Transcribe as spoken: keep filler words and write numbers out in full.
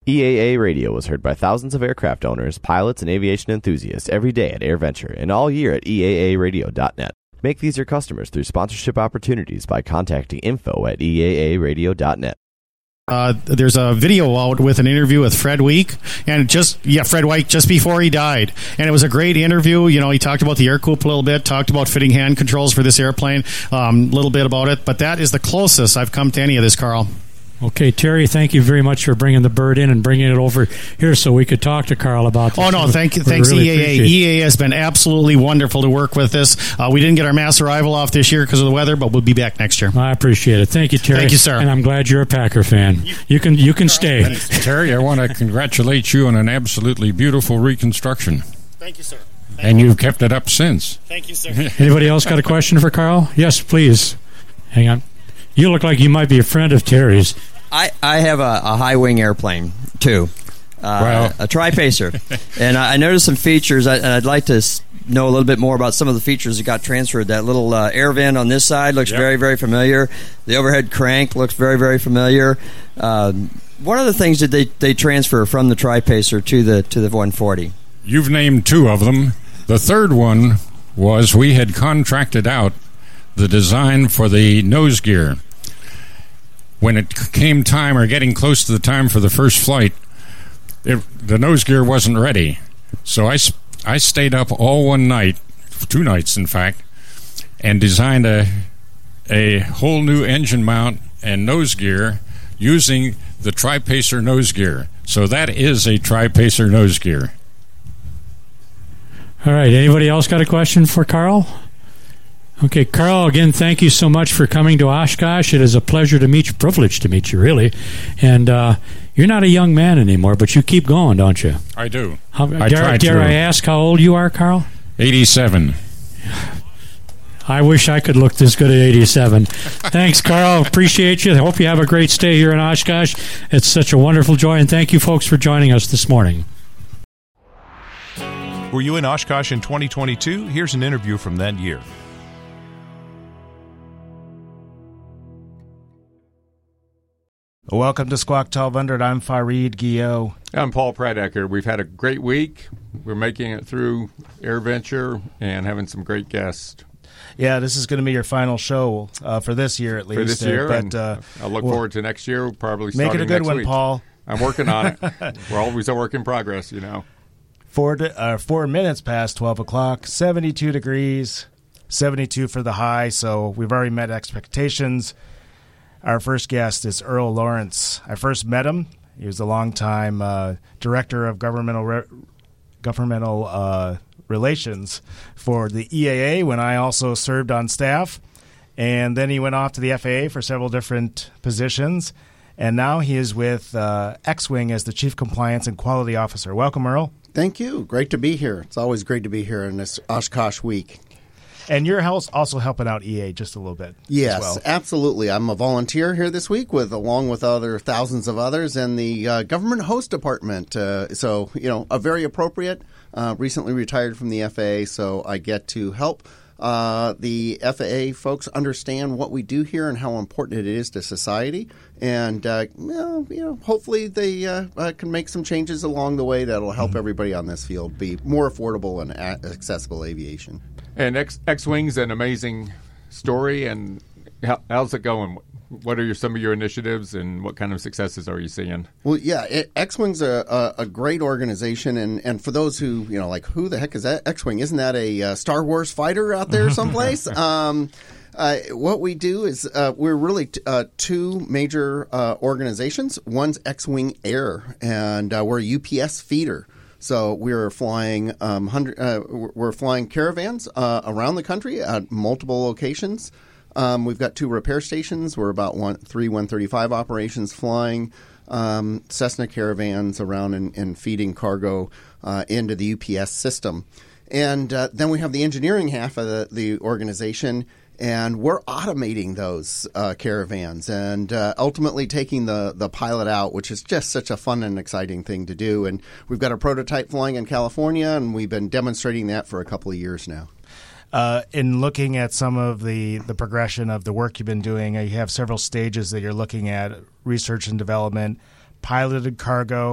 E A A Radio is heard by thousands of aircraft owners, pilots, and aviation enthusiasts every day at AirVenture and all year at E A A radio dot net. Make these your customers through sponsorship opportunities by contacting info at E A A radio dot net. Uh, there's a video out with an interview with Fred Week, and just yeah, Fred Week just before he died, and it was a great interview. You know, he talked about the air coupe a little bit, talked about fitting hand controls for this airplane, a um, little bit about it. But that is the closest I've come to any of this, Carl. Okay, Terry, thank you very much for bringing the bird in and bringing it over here so we could talk to Carl about this. Oh, no, thank you. Thanks, really E A A. E A A has been absolutely wonderful to work with this. Uh, we didn't get our mass arrival off this year because of the weather, but we'll be back next year. I appreciate it. Thank you, Terry. Thank you, sir. And I'm glad you're a Packer fan. You can you can stay. And Terry, I want to congratulate you on an absolutely beautiful reconstruction. Thank you, sir. Thank and you. You've kept it up since. Thank you, sir. Anybody else got a question for Carl? Yes, please. Hang on. You look like you might be a friend of Terry's. I, I have a, a high wing airplane too, uh, well. a Tri-Pacer, and I, I noticed some features. I, and I'd like to s- know a little bit more about some of the features that got transferred. That little uh, air vent on this side looks yep. very, very familiar. The overhead crank looks very, very familiar. Um, what other things did they, they transfer from the Tri-Pacer to the to the one forty? You've named two of them. The third one was we had contracted out the design for the nose gear. When it came time or getting close to the time for the first flight, it, the nose gear wasn't ready. So I, I stayed up all one night, two nights in fact, and designed a, a whole new engine mount and nose gear using the Tri-Pacer nose gear. So that is a Tri-Pacer nose gear. All right. Anybody else got a question for Carl? Okay, Carl, again, thank you so much for coming to Oshkosh. It is a pleasure to meet you, privilege to meet you, really. And uh, you're not a young man anymore, but you keep going, don't you? I do. How, I dare try dare to. I ask how old you are, Carl? eighty-seven. I wish I could look this good at eighty-seven. Thanks, Carl. Appreciate you. I hope you have a great stay here in Oshkosh. It's such a wonderful joy, and thank you, folks, for joining us this morning. Were you in Oshkosh in twenty twenty-two? Here's an interview from that year. Welcome to Squawk twelve hundred. I'm Fareed Guillot. I'm Paul Pradecker. We've had a great week. We're making it through AirVenture and having some great guests. Yeah, this is going to be your final show uh, for this year, at least. For this year, uh, but, and uh, I look we'll forward to next year. Probably make starting it a good next one, week. Paul. I'm working on it. We're always a work in progress, you know. Four, uh, four minutes past twelve o'clock, seventy-two degrees, seventy-two for the high, so we've already met expectations. Our first guest is Earl Lawrence. I first met him. He was a longtime uh, director of governmental re- governmental uh, relations for the E A A when I also served on staff. And then he went off to the F A A for several different positions. And now he is with uh, X-Wing as the Chief Compliance and Quality Officer. Welcome, Earl. Thank you. Great to be here. It's always great to be here in this Oshkosh week. And you're also helping out E A just a little bit. Yes, as well. Absolutely. I'm a volunteer here this week, with along with other thousands of others in the uh, government host department. Uh, so, you know, a very appropriate. Uh, recently retired from the F A A, so I get to help uh, the F A A folks understand what we do here and how important it is to society. And uh, well, you know, hopefully they uh, uh, can make some changes along the way that'll help mm-hmm. everybody on this field be more affordable and a- accessible aviation. And X, X-Wing's an amazing story. And how, how's it going? What are your, some of your initiatives, and what kind of successes are you seeing? Well, yeah, it, X-Wing's a, a, a great organization, and, and for those who, you know, like, who the heck is that X-Wing? Isn't that a uh, Star Wars fighter out there someplace? um, uh, what we do is uh, we're really t- uh, two major uh, organizations. One's X-Wing Air, and uh, we're a U P S feeder. So we're flying um, hundred, uh, we're flying caravans uh, around the country at multiple locations. Um, we've got two repair stations. We're about one, three one thirty-five operations flying um, Cessna caravans around and, and feeding cargo uh, into the U P S system. And uh, then we have the engineering half of the, the organization, and we're automating those uh, caravans and uh, ultimately taking the, the pilot out, which is just such a fun and exciting thing to do. And we've got a prototype flying in California, and we've been demonstrating that for a couple of years now. Uh, in looking at some of the, the progression of the work you've been doing, uh, you have several stages that you're looking at: research and development, piloted cargo,